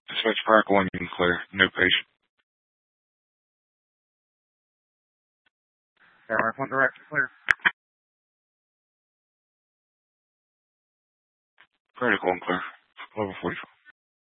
Dispatch Crackle 1, you can clear. No patient. Tower 1 direct, clear. Critical and clear. Level 45.